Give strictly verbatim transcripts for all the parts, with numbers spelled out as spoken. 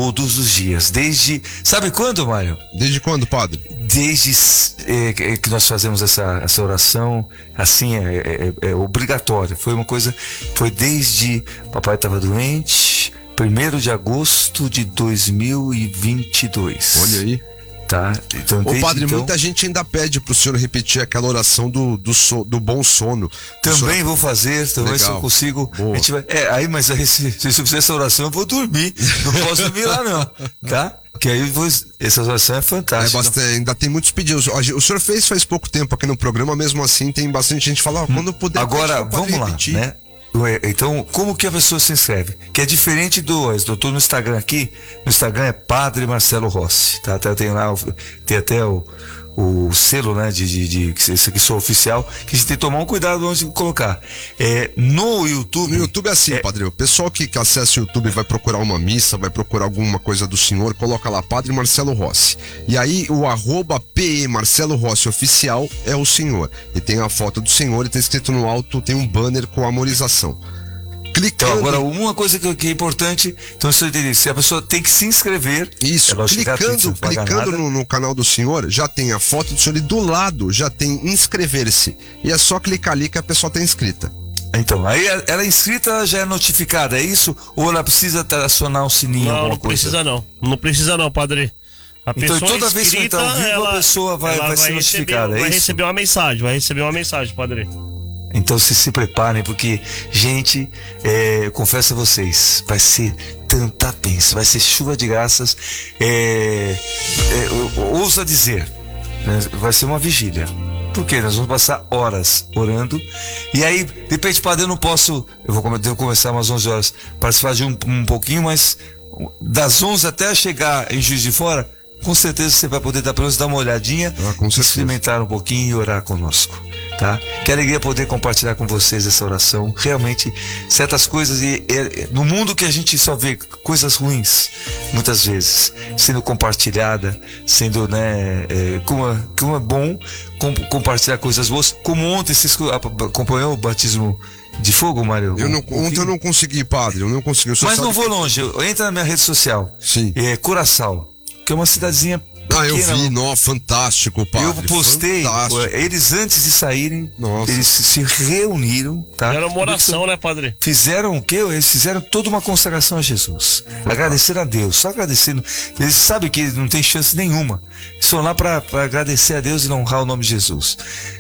todos os dias. Desde, sabe quando, Mário? Desde quando, padre? Desde é, que nós fazemos essa, essa oração, assim, é, é, é obrigatória. Foi uma coisa, foi desde papai estava doente, primeiro de agosto de dois mil e vinte e dois. Olha aí. Tá? Então, Ô padre, então, muita gente ainda pede pro senhor repetir aquela oração do, do, so, do bom sono. Também senhor... vou fazer, também se eu consigo. A gente vai... É, aí, mas aí, se, se eu fizer essa oração, eu vou dormir. Não posso dormir lá, não. Tá? Porque aí vou... essa oração é fantástica. É bastante, ainda tem muitos pedidos. O senhor fez faz pouco tempo aqui no programa, mesmo assim, tem bastante gente falando, oh, quando puder. Agora, vamos lá, repetir. Né? Então, como que a pessoa se inscreve? Que é diferente do, eu tô no Instagram aqui, no Instagram é Padre Marcelo Rossi, tá? Até tem lá, tem até o, o selo, né, de, de, de, que esse aqui sou oficial, que a gente tem que tomar um cuidado onde colocar. É, no YouTube... No YouTube é assim, é, padre, o pessoal que, que acessa o YouTube vai procurar uma missa, vai procurar alguma coisa do senhor, coloca lá Padre Marcelo Rossi. E aí o arroba P E Marcelo Rossi oficial é o senhor. E tem a foto do senhor e tem escrito no alto, tem um banner com amorização. Clicando... Então, agora, uma coisa que, que é importante, então se eu entendi, se a pessoa tem que se inscrever. Isso, é clicando, clicando no, no canal do senhor, já tem a foto do senhor e do lado já tem inscrever-se. E é só clicar ali que a pessoa está inscrita. Então, aí ela é inscrita, ela já é notificada, é isso? Ou ela precisa acionar um sininho? Não, alguma não coisa? precisa não. Não precisa não, padre. A então, pessoa toda inscrita, vez que vai estar ao vivo, ela, a pessoa vai, vai, vai ser notificada, receber, é vai isso? receber uma mensagem, vai receber uma mensagem, padre. Então se se preparem, porque, gente, é, eu confesso a vocês, vai ser tanta bênção, vai ser chuva de graças, é, é, ousa dizer, né, vai ser uma vigília. Porque nós vamos passar horas orando. E aí, de repente, padre, eu não posso. Eu vou devo começar umas onze horas, participar de um, um pouquinho, mas das onze até chegar em Juiz de Fora, com certeza você vai poder dar, pelo menos dar uma olhadinha, ah, experimentar um pouquinho e orar conosco, tá? Que alegria poder compartilhar com vocês essa oração. Realmente, certas coisas, e, e, no mundo que a gente só vê coisas ruins, muitas vezes, sendo compartilhada, sendo, né, é, como, é, como é bom com, compartilhar coisas boas, como ontem você acompanhou o batismo de fogo, Mário? Eu não, ontem eu não consegui, padre, eu não consegui. Mas não vou longe, entra na minha rede social. Sim. É Curaçao, que é uma cidadezinha pequena. Ah, eu vi, não, fantástico, padre. Eu postei, fantástico. Eles antes de saírem, Nossa. eles se reuniram, tá? Era uma oração, né, padre? Fizeram o quê? Eles fizeram toda uma consagração a Jesus. Agradecer a Deus, só agradecendo. Eles sabem que não tem chance nenhuma. Eles foram lá para agradecer a Deus e honrar o nome de Jesus.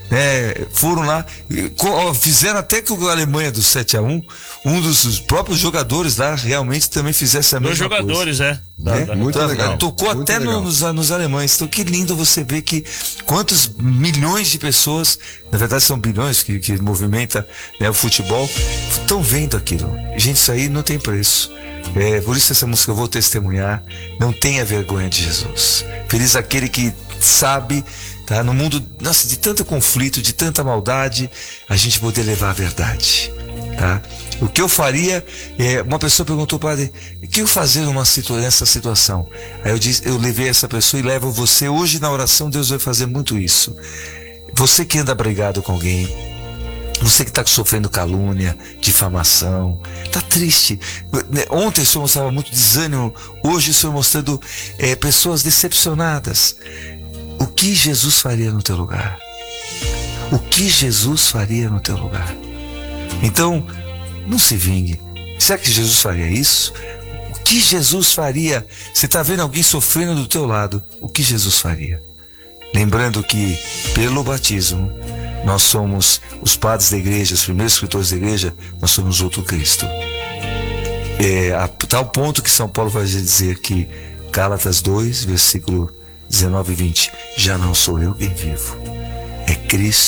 É, foram lá, fizeram até que a Alemanha do sete a um, um dos próprios jogadores lá realmente também fizesse a mesma coisa. Dois jogadores, é. Da, é? Da, muito da, legal. Tocou muito até legal. Nos, nos alemães. Então que lindo você ver que quantos milhões de pessoas, na verdade são bilhões que, que movimenta, né, o futebol, estão vendo aquilo. Gente, isso aí não tem preço. É, por isso essa música eu vou testemunhar. Não tenha vergonha de Jesus. Feliz aquele que sabe, tá, no mundo, nossa, de tanto conflito, de tanta maldade, a gente poder levar a verdade, tá? O que eu faria, é, uma pessoa perguntou, padre, o que eu fazer numa situa nessa situação? Aí eu disse, eu levei essa pessoa e levo você. Hoje na oração Deus vai fazer muito isso. Você que anda brigado com alguém, você que está sofrendo calúnia, difamação, está triste. Ontem o Senhor mostrava muito desânimo, hoje o Senhor mostrando é, pessoas decepcionadas. O que Jesus faria no teu lugar? O que Jesus faria no teu lugar? Então, não se vingue. Será que Jesus faria isso? O que Jesus faria? Você está vendo alguém sofrendo do teu lado, o que Jesus faria? Lembrando que, pelo batismo, nós somos os padres da igreja, os primeiros escritores da igreja, nós somos outro Cristo. É, a tal ponto que São Paulo vai dizer que Gálatas dois, versículo dezenove e vinte, já não sou eu quem vivo, é Cristo